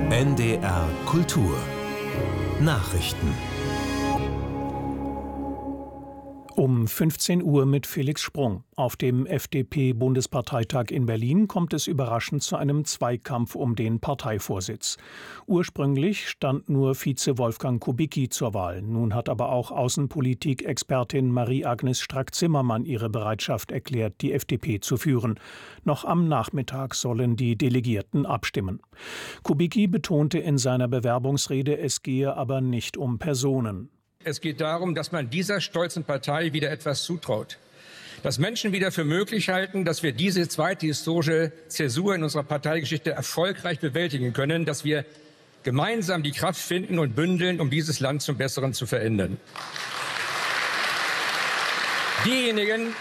NDR Kultur Nachrichten. Um 15 Uhr mit Felix Sprung. Auf dem FDP-Bundesparteitag in Berlin kommt es überraschend zu einem Zweikampf um den Parteivorsitz. Ursprünglich stand nur Vize Wolfgang Kubicki zur Wahl. Nun hat aber auch Außenpolitik-Expertin Marie-Agnes Strack-Zimmermann ihre Bereitschaft erklärt, die FDP zu führen. Noch am Nachmittag sollen die Delegierten abstimmen. Kubicki betonte in seiner Bewerbungsrede, es gehe aber nicht um Personen. Es geht darum, dass man dieser stolzen Partei wieder etwas zutraut. Dass Menschen wieder für möglich halten, dass wir diese zweite historische Zäsur in unserer Parteigeschichte erfolgreich bewältigen können, dass wir gemeinsam die Kraft finden und bündeln, um dieses Land zum Besseren zu verändern. Diejenigen,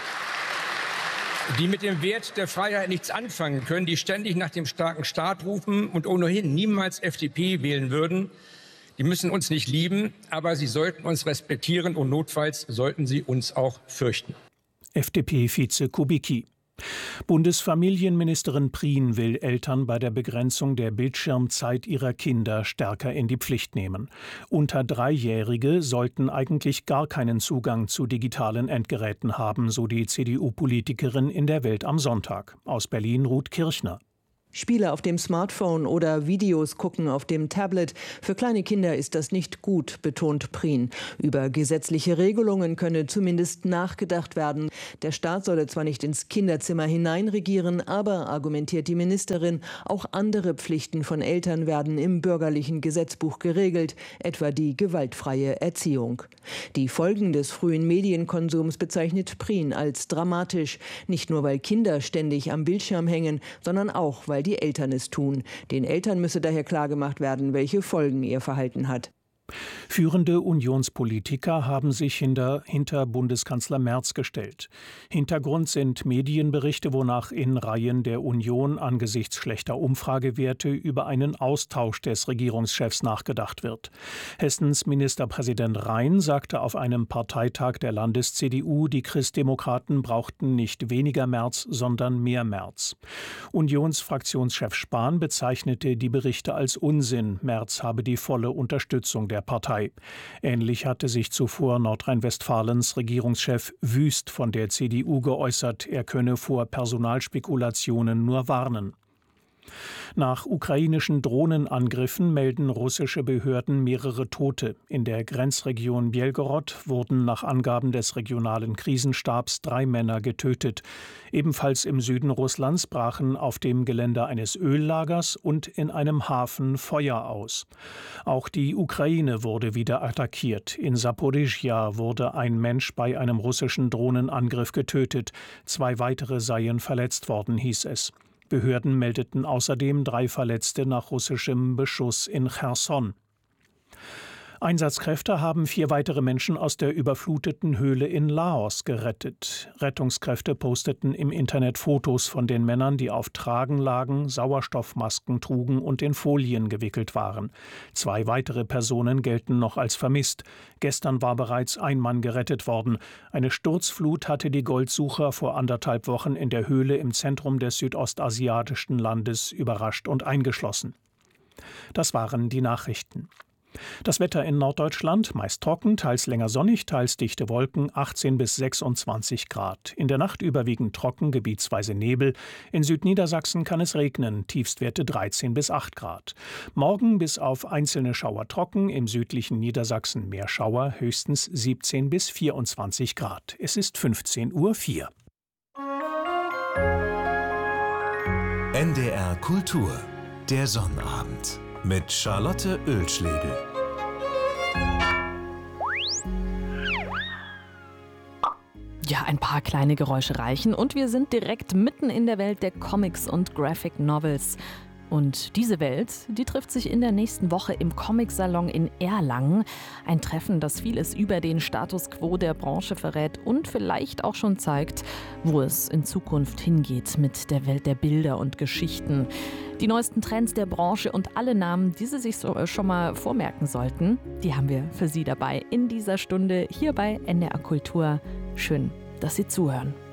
die mit dem Wert der Freiheit nichts anfangen können, die ständig nach dem starken Staat rufen und ohnehin niemals FDP wählen würden, die müssen uns nicht lieben, aber sie sollten uns respektieren und notfalls sollten sie uns auch fürchten. FDP-Vize Kubicki. Bundesfamilienministerin Prien will Eltern bei der Begrenzung der Bildschirmzeit ihrer Kinder stärker in die Pflicht nehmen. Unter 3-Jährige sollten eigentlich gar keinen Zugang zu digitalen Endgeräten haben, so die CDU-Politikerin in der Welt am Sonntag. Aus Berlin Ruth Kirchner. Spiele auf dem Smartphone oder Videos gucken auf dem Tablet. Für kleine Kinder ist das nicht gut, betont Prien. Über gesetzliche Regelungen könne zumindest nachgedacht werden. Der Staat solle zwar nicht ins Kinderzimmer hineinregieren, aber, argumentiert die Ministerin, auch andere Pflichten von Eltern werden im bürgerlichen Gesetzbuch geregelt, etwa die gewaltfreie Erziehung. Die Folgen des frühen Medienkonsums bezeichnet Prien als dramatisch. Nicht nur, weil Kinder ständig am Bildschirm hängen, sondern auch, weil die Eltern es tun. Den Eltern müsse daher klargemacht werden, welche Folgen ihr Verhalten hat. Führende Unionspolitiker haben sich hinter Bundeskanzler Merz gestellt. Hintergrund sind Medienberichte, wonach in Reihen der Union angesichts schlechter Umfragewerte über einen Austausch des Regierungschefs nachgedacht wird. Hessens Ministerpräsident Rhein sagte auf einem Parteitag der Landes-CDU, die Christdemokraten brauchten nicht weniger Merz, sondern mehr Merz. Unionsfraktionschef Spahn bezeichnete die Berichte als Unsinn. Merz habe die volle Unterstützung der Partei. Ähnlich hatte sich zuvor Nordrhein-Westfalens Regierungschef Wüst von der CDU geäußert, er könne vor Personalspekulationen nur warnen. Nach ukrainischen Drohnenangriffen melden russische Behörden mehrere Tote. In der Grenzregion Belgorod wurden nach Angaben des regionalen Krisenstabs 3 Männer getötet. Ebenfalls im Süden Russlands brachen auf dem Gelände eines Öllagers und in einem Hafen Feuer aus. Auch die Ukraine wurde wieder attackiert. In Saporischschja wurde ein Mensch bei einem russischen Drohnenangriff getötet. 2 weitere seien verletzt worden, hieß es. Behörden meldeten außerdem 3 Verletzte nach russischem Beschuss in Cherson. Einsatzkräfte haben 4 weitere Menschen aus der überfluteten Höhle in Laos gerettet. Rettungskräfte posteten im Internet Fotos von den Männern, die auf Tragen lagen, Sauerstoffmasken trugen und in Folien gewickelt waren. 2 weitere Personen gelten noch als vermisst. Gestern war bereits ein Mann gerettet worden. Eine Sturzflut hatte die Goldsucher vor 1,5 Wochen in der Höhle im Zentrum des südostasiatischen Landes überrascht und eingeschlossen. Das waren die Nachrichten. Das Wetter in Norddeutschland meist trocken, teils länger sonnig, teils dichte Wolken, 18 bis 26 Grad. In der Nacht überwiegend trocken, gebietsweise Nebel. In Südniedersachsen kann es regnen, Tiefstwerte 13 bis 8 Grad. Morgen bis auf einzelne Schauer trocken, im südlichen Niedersachsen mehr Schauer, höchstens 17 bis 24 Grad. Es ist 15:04 Uhr. NDR Kultur, der Sonnabend. Mit Charlotte Oelschlegel. Ja, ein paar kleine Geräusche reichen und wir sind direkt mitten in der Welt der Comics und Graphic Novels. Und diese Welt, die trifft sich in der nächsten Woche im Comic-Salon in Erlangen. Ein Treffen, das vieles über den Status quo der Branche verrät und vielleicht auch schon zeigt, wo es in Zukunft hingeht mit der Welt der Bilder und Geschichten. Die neuesten Trends der Branche und alle Namen, die Sie sich schon mal vormerken sollten, die haben wir für Sie dabei in dieser Stunde hier bei NDR Kultur. Schön, dass Sie zuhören.